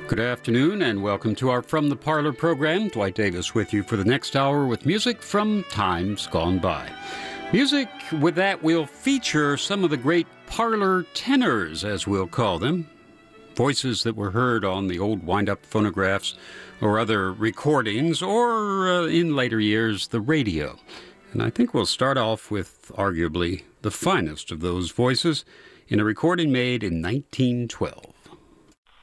Good afternoon and welcome to our From the Parlor program. Dwight Davis with you for the next hour with music from times gone by. Music with that will feature some of the great parlor tenors, as we'll call them. Voices that were heard on the old wind-up phonographs or other recordings, or in later years, the radio. And I think we'll start off with arguably the finest of those voices in a recording made in 1912.